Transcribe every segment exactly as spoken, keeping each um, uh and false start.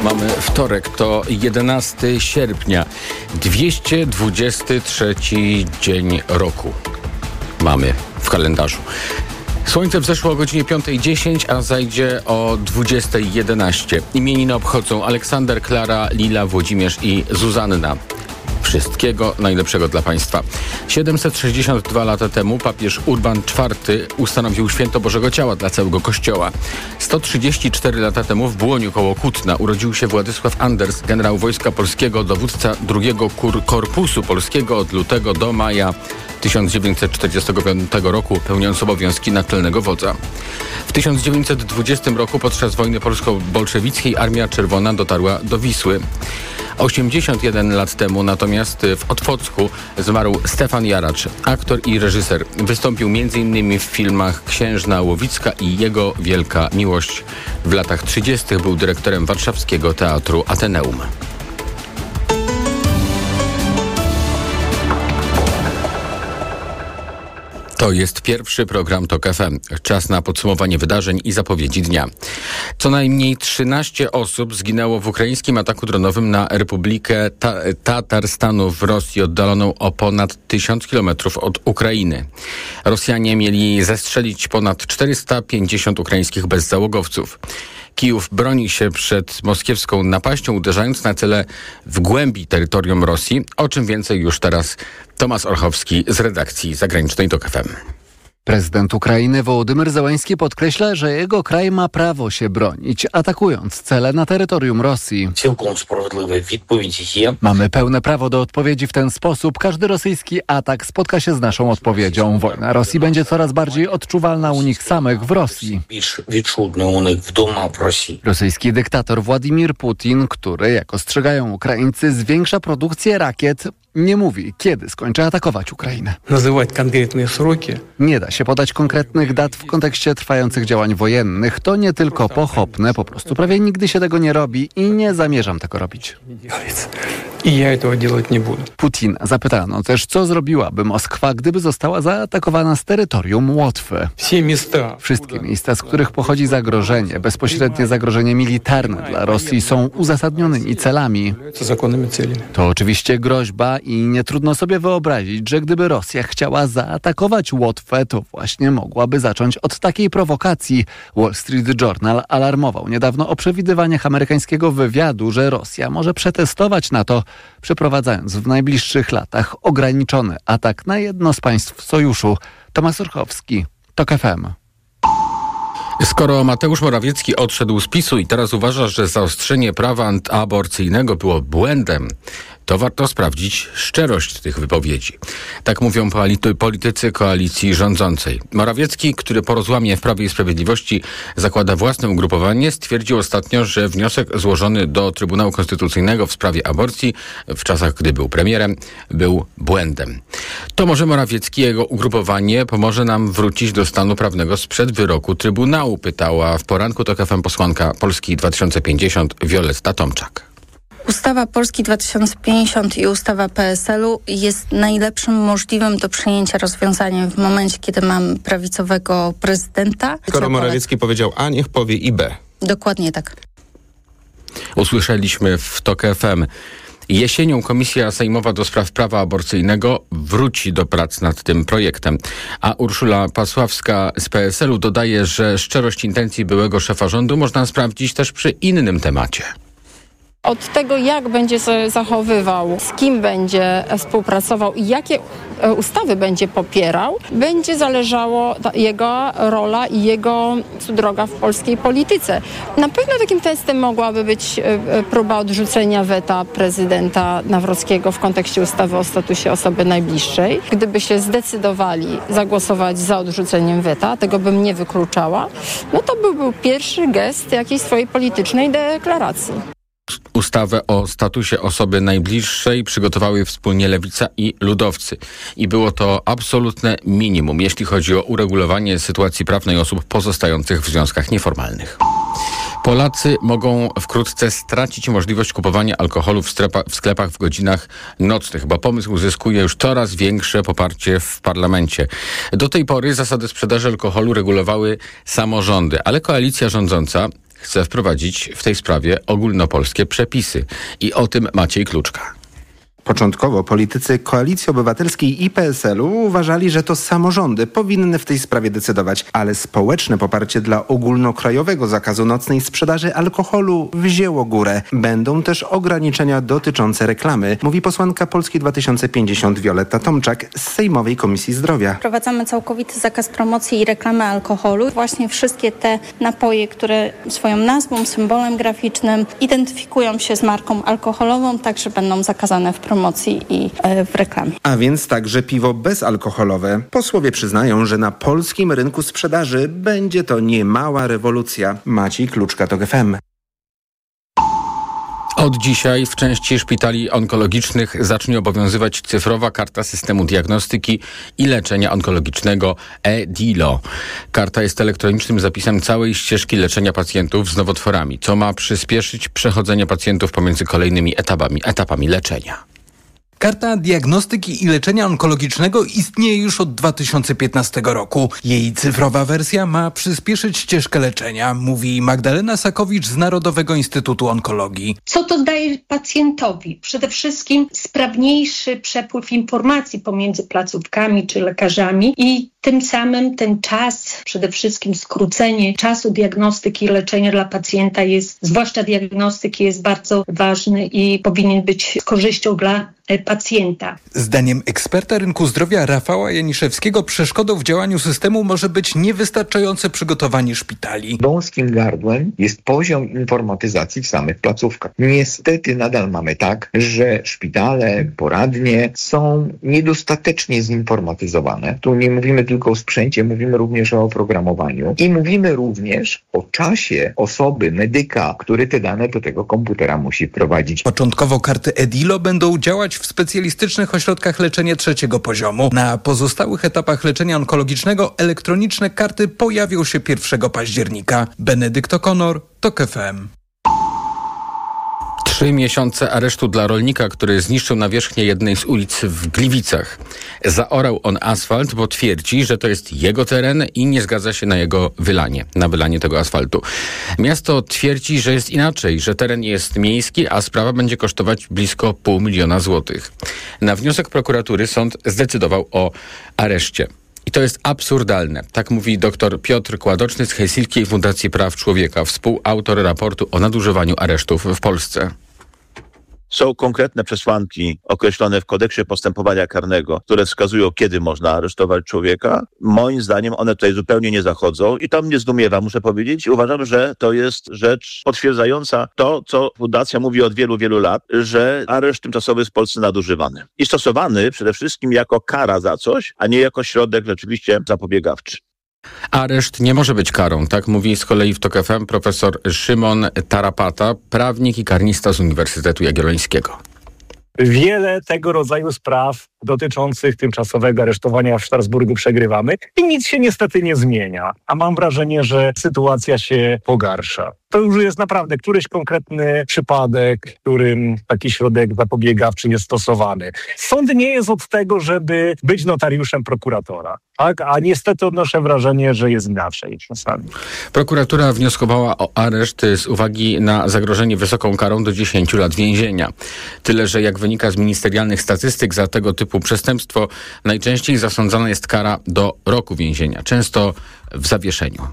Mamy wtorek, to jedenastego sierpnia, dwieście dwudziesty trzeci dzień roku mamy w kalendarzu. Słońce wzeszło o godzinie piątej dziesięć, a zajdzie o dwudziestej jedenaście. Imieniny obchodzą Aleksander, Klara, Lila, Włodzimierz i Zuzanna. Wszystkiego najlepszego dla Państwa. siedemset sześćdziesiąt dwa lata temu papież Urban czwarty ustanowił święto Bożego Ciała dla całego Kościoła. sto trzydzieści cztery lata temu w Błoniu koło Kutna urodził się Władysław Anders, generał Wojska Polskiego, dowódca drugiego Korpusu Polskiego od lutego do maja tysiąc dziewięćset czterdziestego piątego roku, pełniąc obowiązki naczelnego wodza. W tysiąc dziewięćset dwudziestym roku podczas wojny polsko-bolszewickiej Armia Czerwona dotarła do Wisły. osiemdziesiąt jeden lat temu natomiast w Otwocku zmarł Stefan Jaracz, aktor i reżyser. Wystąpił między innymi w filmach Księżna Łowicka i Jego wielka miłość. W latach trzydziestych był dyrektorem warszawskiego Teatru Ateneum. To jest pierwszy program TOK F M. Czas na podsumowanie wydarzeń i zapowiedzi dnia. Co najmniej trzynaście osób zginęło w ukraińskim ataku dronowym na Republikę Ta- Tatarstanu w Rosji, oddaloną o ponad tysiąc kilometrów od Ukrainy. Rosjanie mieli zestrzelić ponad czterysta pięćdziesiąt ukraińskich bezzałogowców. Kijów broni się przed moskiewską napaścią, uderzając na cele w głębi terytorium Rosji. O czym więcej już teraz Tomasz Orchowski z redakcji zagranicznej TOK F M. Prezydent Ukrainy Wołodymyr Zełański podkreśla, że jego kraj ma prawo się bronić, atakując cele na terytorium Rosji. Mamy pełne prawo do odpowiedzi w ten sposób. Każdy rosyjski atak spotka się z naszą odpowiedzią. Wojna Rosji będzie coraz bardziej odczuwalna u nich samych w Rosji. Rosyjski dyktator Władimir Putin, który, jak ostrzegają Ukraińcy, zwiększa produkcję rakiet, nie mówi, kiedy skończy atakować Ukrainę. Nie da się podać konkretnych dat w kontekście trwających działań wojennych. To nie tylko pochopne, po prostu prawie nigdy się tego nie robi i nie zamierzam tego robić. Putin zapytano też, co zrobiłaby Moskwa, gdyby została zaatakowana z terytorium Łotwy. Wszystkie miejsca, z których pochodzi zagrożenie, bezpośrednie zagrożenie militarne dla Rosji, są uzasadnionymi celami. To oczywiście groźba i nie trudno sobie wyobrazić, że gdyby Rosja chciała zaatakować Łotwę, to właśnie mogłaby zacząć od takiej prowokacji. Wall Street Journal alarmował niedawno o przewidywaniach amerykańskiego wywiadu, że Rosja może przetestować NATO, przeprowadzając w najbliższych latach ograniczony atak na jedno z państw sojuszu. Tomasz Orchowski, TOK F M. Skoro Mateusz Morawiecki odszedł z PiSu i teraz uważa, że zaostrzenie prawa aborcyjnego było błędem, to warto sprawdzić szczerość tych wypowiedzi. Tak mówią politycy koalicji rządzącej. Morawiecki, który po rozłamie w Prawie i Sprawiedliwości zakłada własne ugrupowanie, stwierdził ostatnio, że wniosek złożony do Trybunału Konstytucyjnego w sprawie aborcji w czasach, gdy był premierem, był błędem. To może Morawiecki i jego ugrupowanie pomoże nam wrócić do stanu prawnego sprzed wyroku Trybunału, pytała w poranku TOK F M posłanka Polski dwa tysiące pięćdziesiąt Wioletta Tomczak. Ustawa Polski dwa tysiące pięćdziesiąt i ustawa P S L u jest najlepszym możliwym do przyjęcia rozwiązaniem w momencie, kiedy mamy prawicowego prezydenta. Skoro Morawiecki powiedział A, niech powie i B. Dokładnie tak. Usłyszeliśmy w TOK F M. Jesienią Komisja Sejmowa do Spraw Prawa Aborcyjnego wróci do prac nad tym projektem. A Urszula Pasławska z P S L u dodaje, że szczerość intencji byłego szefa rządu można sprawdzić też przy innym temacie. Od tego, jak będzie się zachowywał, z kim będzie współpracował i jakie ustawy będzie popierał, będzie zależało jego rola i jego droga w polskiej polityce. Na pewno takim testem mogłaby być próba odrzucenia weta prezydenta Nawrockiego w kontekście ustawy o statusie osoby najbliższej. Gdyby się zdecydowali zagłosować za odrzuceniem weta, tego bym nie wykluczała, no to by był pierwszy gest jakiejś swojej politycznej deklaracji. Ustawę o statusie osoby najbliższej przygotowały wspólnie Lewica i Ludowcy. I było to absolutne minimum, jeśli chodzi o uregulowanie sytuacji prawnej osób pozostających w związkach nieformalnych. Polacy mogą wkrótce stracić możliwość kupowania alkoholu w, strepa, w sklepach w godzinach nocnych, bo pomysł uzyskuje już coraz większe poparcie w parlamencie. Do tej pory zasady sprzedaży alkoholu regulowały samorządy, ale koalicja rządząca chce wprowadzić w tej sprawie ogólnopolskie przepisy. I o tym Maciej Kluczka. Początkowo politycy Koalicji Obywatelskiej i P S L u uważali, że to samorządy powinny w tej sprawie decydować, ale społeczne poparcie dla ogólnokrajowego zakazu nocnej sprzedaży alkoholu wzięło górę. Będą też ograniczenia dotyczące reklamy, mówi posłanka Polski dwa tysiące pięćdziesiąt Wioletta Tomczak z Sejmowej Komisji Zdrowia. Wprowadzamy całkowity zakaz promocji i reklamy alkoholu. Właśnie wszystkie te napoje, które swoją nazwą, symbolem graficznym identyfikują się z marką alkoholową, także będą zakazane w promocji. promocji i w reklamie. A więc także piwo bezalkoholowe. Posłowie przyznają, że na polskim rynku sprzedaży będzie to niemała rewolucja. Maciej Kluczka, TOK F M. Od dzisiaj w części szpitali onkologicznych zacznie obowiązywać cyfrowa karta systemu diagnostyki i leczenia onkologicznego E D I L O. Karta jest elektronicznym zapisem całej ścieżki leczenia pacjentów z nowotworami, co ma przyspieszyć przechodzenie pacjentów pomiędzy kolejnymi etapami, etapami leczenia. Karta diagnostyki i leczenia onkologicznego istnieje już od dwa tysiące piętnastego roku. Jej cyfrowa wersja ma przyspieszyć ścieżkę leczenia, mówi Magdalena Sakowicz z Narodowego Instytutu Onkologii. Co to daje pacjentowi? Przede wszystkim sprawniejszy przepływ informacji pomiędzy placówkami czy lekarzami i tym samym ten czas, przede wszystkim skrócenie czasu diagnostyki i leczenia dla pacjenta jest, zwłaszcza diagnostyki, jest bardzo ważny i powinien być z korzyścią dla pacjenta. Zdaniem eksperta rynku zdrowia Rafała Janiszewskiego przeszkodą w działaniu systemu może być niewystarczające przygotowanie szpitali. Wąskim gardłem jest poziom informatyzacji w samych placówkach. Niestety nadal mamy tak, że szpitale, poradnie są niedostatecznie zinformatyzowane. Tu nie mówimy tylko o sprzęcie, mówimy również o oprogramowaniu i mówimy również o czasie osoby, medyka, który te dane do tego komputera musi wprowadzić. Początkowo karty E D I L O będą działać w specjalistycznych ośrodkach leczenia trzeciego poziomu. Na pozostałych etapach leczenia onkologicznego elektroniczne karty pojawią się pierwszego października. Benedykt O'Connor, TOK F M. Trzy miesiące aresztu dla rolnika, który zniszczył nawierzchnię jednej z ulic w Gliwicach. Zaorał on asfalt, bo twierdzi, że to jest jego teren i nie zgadza się na jego wylanie, na wylanie tego asfaltu. Miasto twierdzi, że jest inaczej, że teren jest miejski, a sprawa będzie kosztować blisko pół miliona złotych. Na wniosek prokuratury sąd zdecydował o areszcie. I to jest absurdalne. Tak mówi dr Piotr Kładoczny z Helsińskiej Fundacji Praw Człowieka, współautor raportu o nadużywaniu aresztów w Polsce. Są konkretne przesłanki określone w kodeksie postępowania karnego, które wskazują, kiedy można aresztować człowieka. Moim zdaniem one tutaj zupełnie nie zachodzą i to mnie zdumiewa, muszę powiedzieć. Uważam, że to jest rzecz potwierdzająca to, co Fundacja mówi od wielu, wielu lat, że areszt tymczasowy jest w Polsce nadużywany. I stosowany przede wszystkim jako kara za coś, a nie jako środek rzeczywiście zapobiegawczy. Areszt nie może być karą, tak mówi z kolei w TOK F M profesor Szymon Tarapata, prawnik i karnista z Uniwersytetu Jagiellońskiego. Wiele tego rodzaju spraw dotyczących tymczasowego aresztowania w Strasburgu przegrywamy i nic się niestety nie zmienia. A mam wrażenie, że sytuacja się pogarsza. To już jest naprawdę któryś konkretny przypadek, w którym taki środek zapobiegawczy jest stosowany. Sąd nie jest od tego, żeby być notariuszem prokuratora. Tak? A niestety odnoszę wrażenie, że jest inaczej czasami. Prokuratura wnioskowała o areszt z uwagi na zagrożenie wysoką karą do dziesięciu lat więzienia. Tyle, że jak wynika z ministerialnych statystyk, za tego typu przestępstwo najczęściej zasądzana jest kara do roku więzienia, często w zawieszeniu.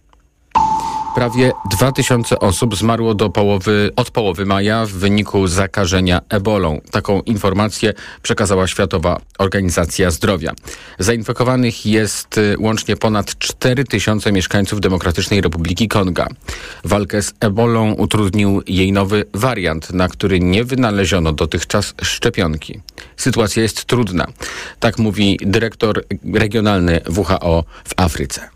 Prawie dwa tysiące osób zmarło do połowy, od połowy maja w wyniku zakażenia ebolą. Taką informację przekazała Światowa Organizacja Zdrowia. Zainfekowanych jest łącznie ponad cztery tysiące mieszkańców Demokratycznej Republiki Konga. Walkę z ebolą utrudnił jej nowy wariant, na który nie wynaleziono dotychczas szczepionki. Sytuacja jest trudna. Tak mówi dyrektor regionalny W H O w Afryce.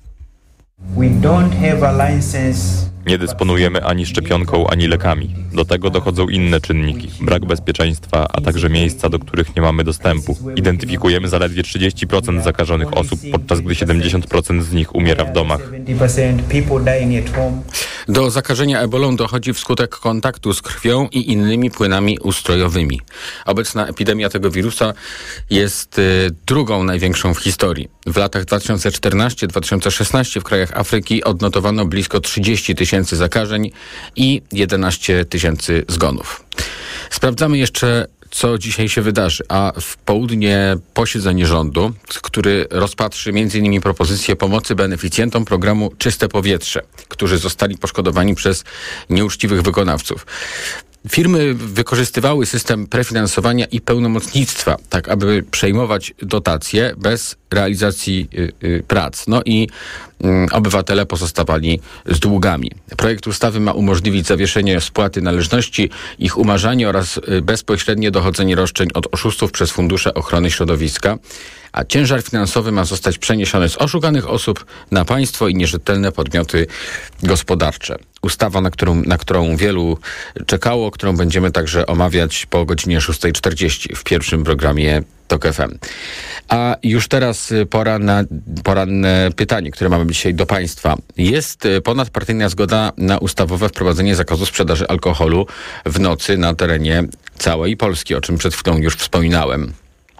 Nie dysponujemy ani szczepionką, ani lekami. Do tego dochodzą inne czynniki. Brak bezpieczeństwa, a także miejsca, do których nie mamy dostępu. Identyfikujemy zaledwie trzydzieści procent zakażonych osób, podczas gdy siedemdziesiąt procent z nich umiera w domach. Do zakażenia ebolą dochodzi wskutek kontaktu z krwią i innymi płynami ustrojowymi. Obecna epidemia tego wirusa jest y, drugą największą w historii. W latach dwa tysiące czternastym do dwa tysiące szesnastego w krajach Afryki odnotowano blisko trzydzieści tysięcy zakażeń i jedenaście tysięcy zgonów. Sprawdzamy jeszcze, co dzisiaj się wydarzy, a w południe posiedzenie rządu, który rozpatrzy m.in. propozycję pomocy beneficjentom programu Czyste Powietrze, którzy zostali poszkodowani przez nieuczciwych wykonawców. Firmy wykorzystywały system prefinansowania i pełnomocnictwa, tak aby przejmować dotacje bez realizacji y, y, prac. No i y, obywatele pozostawali z długami. Projekt ustawy ma umożliwić zawieszenie spłaty należności, ich umarzanie oraz y, bezpośrednie dochodzenie roszczeń od oszustów przez fundusze ochrony środowiska, a ciężar finansowy ma zostać przeniesiony z oszukanych osób na państwo i nierzetelne podmioty gospodarcze. Ustawa, na którą, na którą wielu czekało, którą będziemy także omawiać po godzinie szósta czterdzieści w pierwszym programie TOK F M. A już teraz pora na poranne pytanie, które mamy dzisiaj do Państwa. Jest ponadpartyjna zgoda na ustawowe wprowadzenie zakazu sprzedaży alkoholu w nocy na terenie całej Polski, o czym przed chwilą już wspominałem.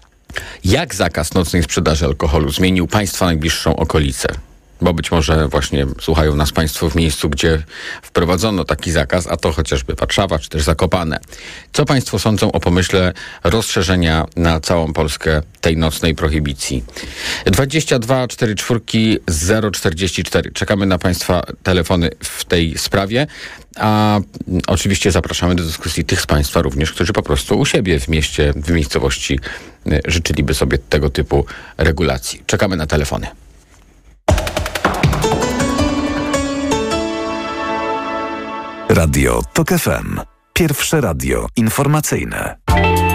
Jak zakaz nocnej sprzedaży alkoholu zmienił Państwa najbliższą okolicę? Bo być może właśnie słuchają nas Państwo w miejscu, gdzie wprowadzono taki zakaz, a to chociażby Warszawa, czy też Zakopane. Co Państwo sądzą o pomyśle rozszerzenia na całą Polskę tej nocnej prohibicji? dwadzieścia dwa czterdzieści cztery zero czterdzieści cztery. Czekamy na Państwa telefony w tej sprawie, a oczywiście zapraszamy do dyskusji tych z Państwa również, którzy po prostu u siebie w mieście, w miejscowości życzyliby sobie tego typu regulacji. Czekamy na telefony. Radio TOK F M. Pierwsze radio informacyjne.